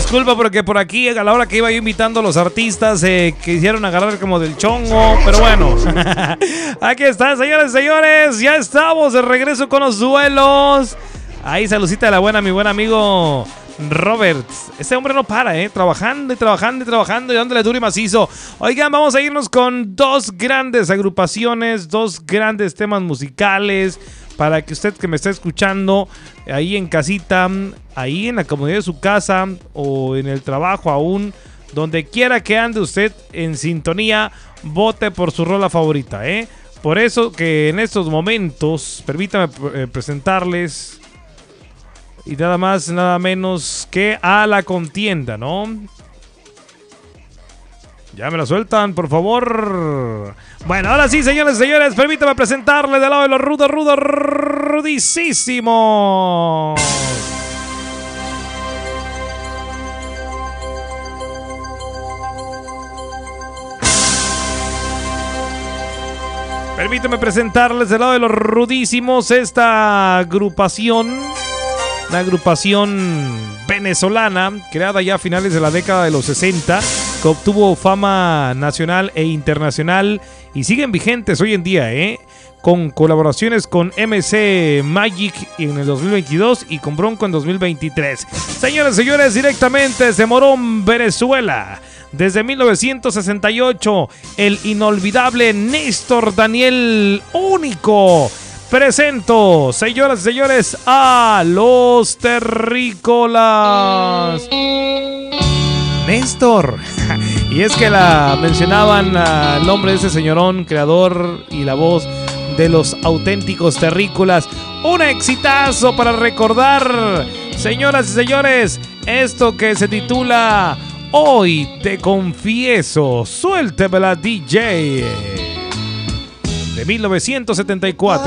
disculpa porque por aquí a la hora que iba yo invitando a los artistas quisieron agarrar como del chongo, pero bueno. Aquí están, señores y señores, ya estamos de regreso con los duelos. Ahí saludcita de la buena, mi buen amigo Robert. Ese hombre no para, trabajando y trabajando y trabajando y dándole duro y macizo. Oigan, vamos a irnos con dos grandes agrupaciones, dos grandes temas musicales para que usted que me está escuchando ahí en casita, ahí en la comodidad de su casa o en el trabajo aún, donde quiera que ande usted en sintonía, vote por su rola favorita, Por eso que en estos momentos, permítame presentarles y nada más, nada menos que a la contienda, ¿no? Ya me la sueltan, por favor. Bueno, ahora sí, señores y señores, permítame presentarles del lado de los rudísimos. Permítame presentarles del lado de los rudísimos esta agrupación. Una agrupación venezolana creada ya a finales de la década de los 60, que obtuvo fama nacional e internacional y siguen vigentes hoy en día, con colaboraciones con MC Magic en el 2022 y con Bronco en 2023. Señores y señores, directamente desde Morón, Venezuela, desde 1968, el inolvidable Néstor Daniel Único. Presento, señoras y señores, a los terrícolas. Néstor. Y es que la mencionaban el nombre de ese señorón, creador y la voz de los auténticos terrícolas. Un exitazo para recordar, señoras y señores, esto que se titula Hoy te confieso. Suéltemela, DJ. De 1974.